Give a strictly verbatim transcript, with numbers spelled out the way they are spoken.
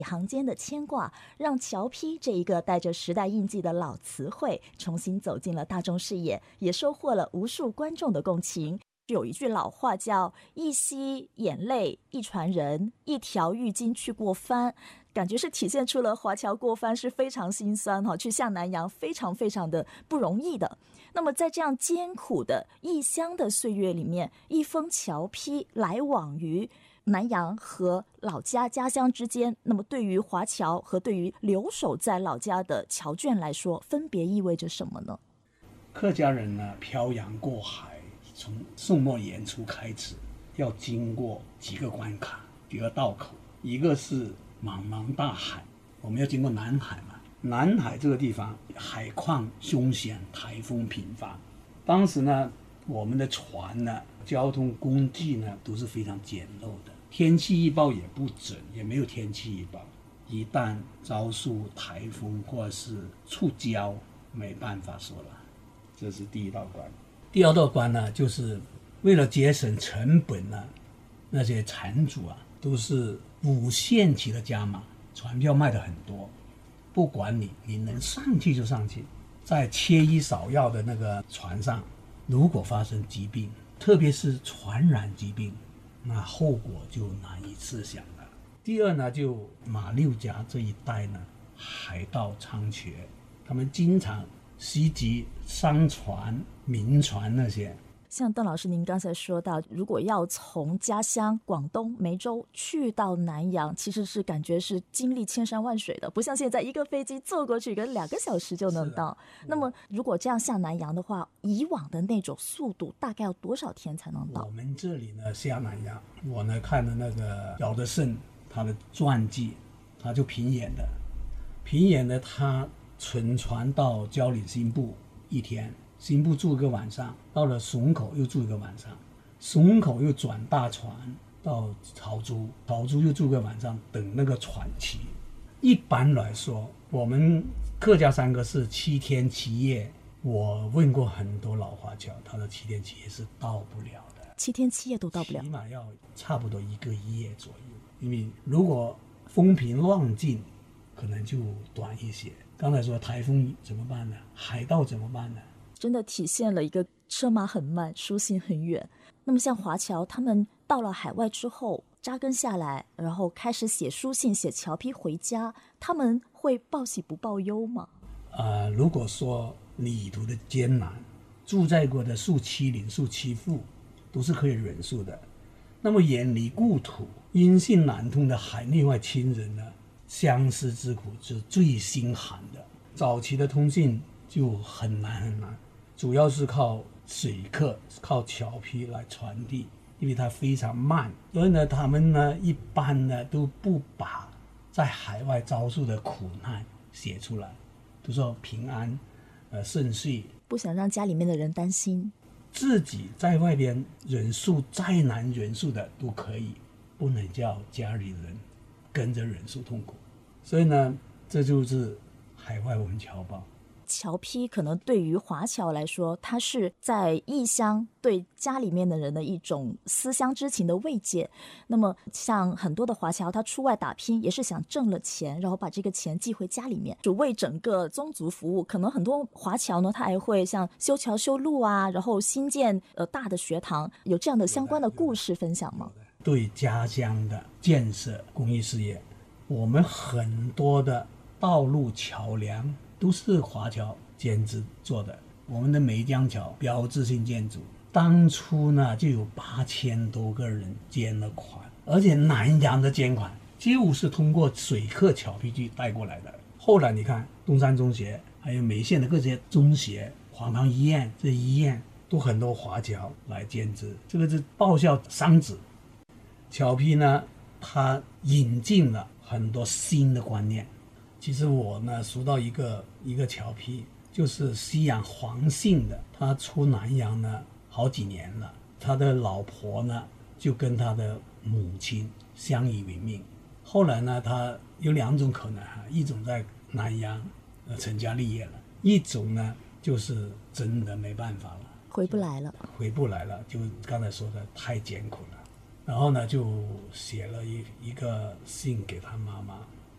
行间的牵挂，让侨批这一个带着时代印记的老词汇重新走进了大众视野，也收获了无数观众的共情。有一句老话叫一吸眼泪一传人，一条浴巾去过番，感觉是体现出了华侨过番是非常心酸，去下南洋非常非常的不容易的。那么在这样艰苦的异乡的岁月里面，一封侨批来往于南洋和老家家乡之间，那么对于华侨和对于留守在老家的侨眷来说，分别意味着什么呢？ 客家人呢，漂洋过海，从宋末元初开始，要经过几个关卡、几个道口。一个是茫茫大海，我们要经过南海嘛。南海这个地方海况凶险，台风频发。当时呢，我们的船呢，交通工具呢都是非常简陋的，天气预报也不准，也没有天气预报。一旦遭受台风或是触礁，没办法说了。这是第一道关。第二道关呢，就是为了节省成本呢，那些船主啊，都是无限期的加码，船票卖的很多，不管你，你能上去就上去。在缺医少药的那个船上，如果发生疾病，特别是传染疾病，那后果就难以设想了。第二呢，就马六甲这一带呢，海盗猖獗，他们经常袭击商船、民船那些。 像邓老师您刚才说到，如果要从家乡广东梅州去到南洋，其实是感觉是经历千山万水的，不像现在一个飞机坐过去跟两个小时就能到。那么如果这样下南洋的话，以往的那种速度大概要多少天才能到？ 我们这里呢下南洋，我呢看了那个姚德胜他的传记，他就平演的，平演的他乘船到蕉岭新部一天，新部住一个晚上，到了笋口又住一个晚上，笋口又转大船到潮州，潮州又住个晚上，等那个船期。一般来说，我们客家三个是七天七夜，我问过很多老华侨，他的七天七夜是到不了的， 七天七夜都到不了， 起码要差不多一个月左右。因为如果风平浪静，可能就短一些。刚才说台风怎么办呢？海盗怎么办呢？ 真的体现了一个车马很慢，书信很远。那么像华侨，他们到了海外之后扎根下来，然后开始写书信、写侨批回家，他们会报喜不报忧吗？ 呃，如果说旅途的艰难，住在过的受欺凌、受欺负，都是可以忍受的。那么远离故土、音信难通的海内外亲人呢，相思之苦是最心寒的。早期的通信就很难很难，主要是靠水客、靠侨批来传递，因为它非常慢，所以呢，他们呢一般呢都不把在海外遭受的苦难写出来，都说平安、呃顺遂， 不想让家里面的人担心。 自己在外边忍受再难忍受的都可以，不能叫家里人跟着忍受痛苦。所以呢，这就是海外文侨报。 侨批可能对于华侨来说，它是在异乡对家里面的人的一种思乡之情的慰藉。那么像很多的华侨，他出外打拼也是想挣了钱，然后把这个钱寄回家里面，就为整个宗族服务。可能很多华侨呢，他还会像修桥修路啊，然后新建呃大的学堂，有这样的相关的故事分享吗？ 对家乡的建设公益事业，我们很多的道路桥梁都是华侨兼职做的。我们的梅江桥标志性建筑，当初呢就有八千多个人捐了款，而且南洋的捐款就是通过水客侨批去带过来的。后来你看东山中学，还有梅县的各些中学、黄塘医院，这医院都很多华侨来兼职，这个是报效商职。侨批呢，它引进了很多新的观念。其实我呢熟到一个一个侨批，就是西洋黄姓的，他出南洋呢好几年了，他的老婆呢就跟他的母亲相依为命。后来呢，他有两种可能哈，一种在南洋呃成家立业了，一种呢就是真的没办法了， 回不来了， 回不来了，就刚才说的太艰苦了。然后呢，就写了一一个信给他妈妈。